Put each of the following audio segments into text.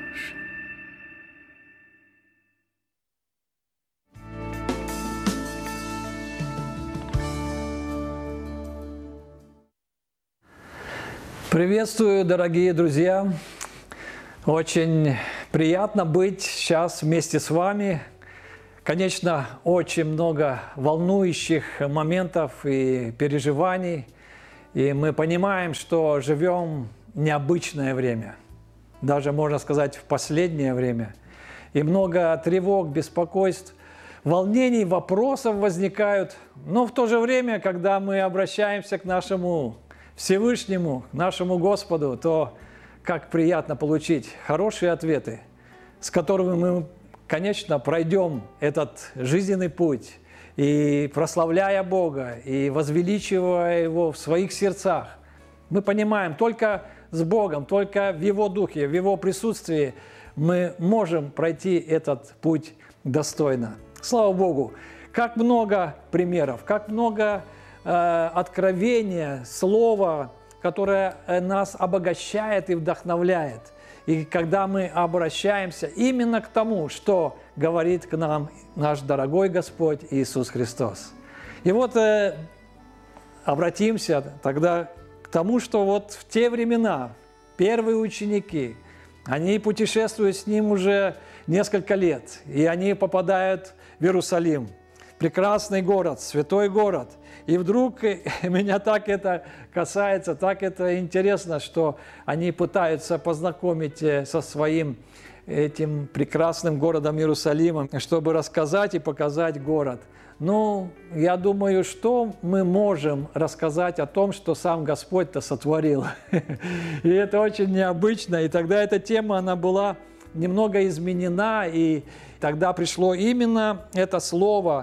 Приветствую, дорогие друзья! Очень приятно быть сейчас вместе с вами. Конечно, очень много волнующих моментов и переживаний. И мы понимаем, что живем в необычное время. Даже, можно сказать, в последнее время. И много тревог, беспокойств, волнений, вопросов возникают. Но в то же время, когда мы обращаемся к нашему Всевышнему, нашему Господу, то как приятно получить хорошие ответы, с которыми мы, конечно, пройдем этот жизненный путь, и прославляя Бога, и возвеличивая Его в своих сердцах. Мы понимаем, только с Богом, только в Его Духе, в Его присутствии мы можем пройти этот путь достойно. Слава Богу! Как много примеров, как много откровения, слова, которое нас обогащает и вдохновляет. И когда мы обращаемся именно к тому, что говорит к нам наш дорогой Господь Иисус Христос. И вот обратимся тогда к тому, что вот в те времена первые ученики, они путешествуют с Ним уже несколько лет, и они попадают в Иерусалим. Прекрасный город, святой город. И вдруг меня так это касается, так это интересно, что они пытаются познакомить со своим этим прекрасным городом Иерусалимом, чтобы рассказать и показать город. Ну, я думаю, что мы можем рассказать о том, что сам Господь-то сотворил. И это очень необычно. И тогда эта тема, она была немного изменена, и тогда пришло именно это слово,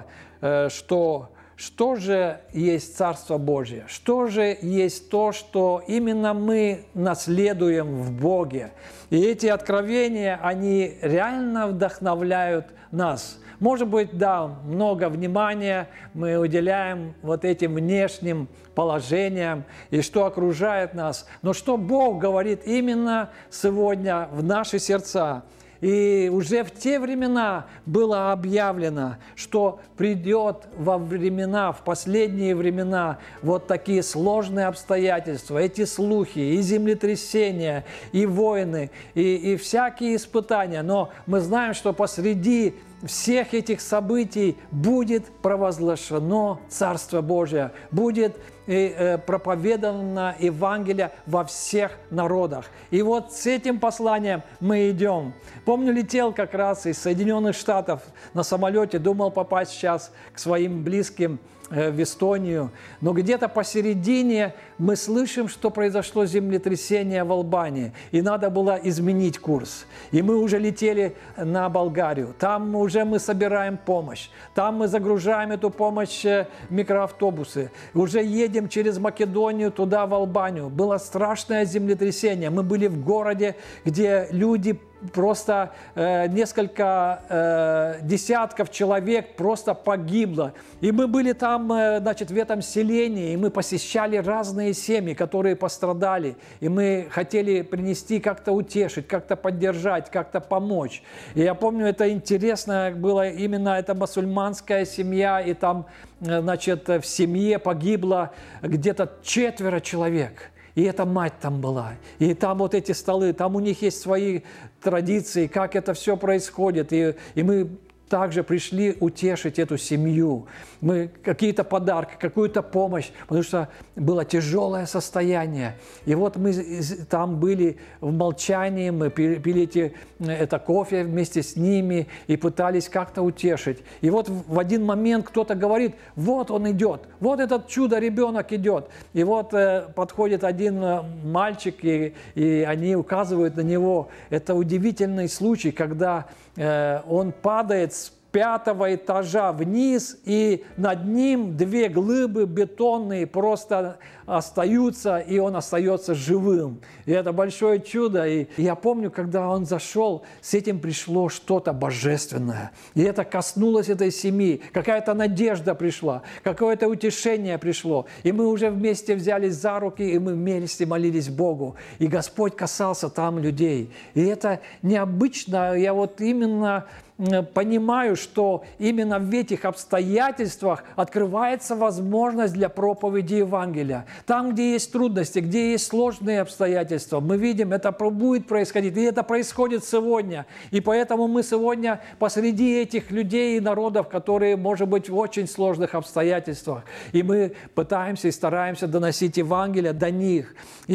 что же есть Царство Божие, что же есть то, что именно мы наследуем в Боге. И эти откровения, они реально вдохновляют нас. Может быть, да, много внимания мы уделяем вот этим внешним положениям и что окружает нас. Но что Бог говорит именно сегодня в наши сердца. И уже в те времена было объявлено, что придет во времена, в последние времена, вот такие сложные обстоятельства, эти слухи, и землетрясения, и войны, и всякие испытания. Но мы знаем, что посреди всех этих событий будет провозглашено Царство Божие, будет проповедано Евангелие во всех народах. И вот с этим посланием мы идем. Помню, летел как раз из Соединенных Штатов на самолете, думал попасть сейчас к своим близким в Эстонию, но где-то посередине мы слышим, что произошло землетрясение в Албании, и надо было изменить курс. И мы уже летели на Болгарию, там уже мы собираем помощь, там мы загружаем эту помощь в микроавтобусы, уже едем через Македонию туда, в Албанию. Было страшное землетрясение, мы были в городе, где люди просто несколько десятков человек просто погибло. И мы были там, значит, в этом селении, и мы посещали разные семьи, которые пострадали. И мы хотели принести, как-то утешить, как-то поддержать, как-то помочь. И я помню, это интересно было, именно эта мусульманская семья, и там, значит, в семье погибло где-то 4 человек. И эта мать там была, и там вот эти столы, там у них есть свои традиции, как это все происходит. И мы также пришли утешить эту семью. Мы какие-то подарки, какую-то помощь, потому что было тяжелое состояние. И вот мы там были в молчании, мы пили это кофе вместе с ними и пытались как-то утешить. И вот в один момент кто-то говорит: вот он идет, вот этот чудо-ребенок идет. И вот подходит один мальчик, и они указывают на него. Это удивительный случай, когда он падает с 5-го этажа вниз, и над ним 2 глыбы бетонные просто остаются, и он остается живым. И это большое чудо. И я помню, когда он зашел, с этим пришло что-то божественное. И это коснулось этой семьи. Какая-то надежда пришла, какое-то утешение пришло. И мы уже вместе взялись за руки, и мы вместе молились Богу. И Господь касался там людей. И это необычно. Я вот именно понимаю, что именно в этих обстоятельствах открывается возможность для проповеди Евангелия. Там, где есть трудности, где есть сложные обстоятельства, мы видим, это будет происходить, и это происходит сегодня. И поэтому мы сегодня посреди этих людей и народов, которые, может быть, в очень сложных обстоятельствах, и мы пытаемся и стараемся доносить Евангелие до них.